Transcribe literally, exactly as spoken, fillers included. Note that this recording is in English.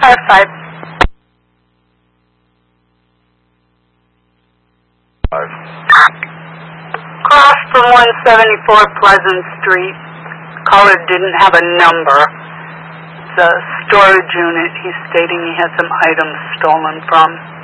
Car five. Five. Cross from one seventy-four Pleasant Street. Caller didn't have a number. It's a storage unit he's stating he had some items stolen from.